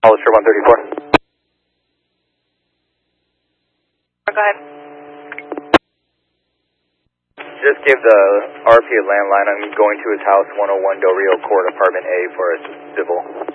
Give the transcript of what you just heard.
Hollister 134. Go ahead. Just give the RP a landline. I'm going to his house, 101 Del Rio Court, apartment A, for a civil.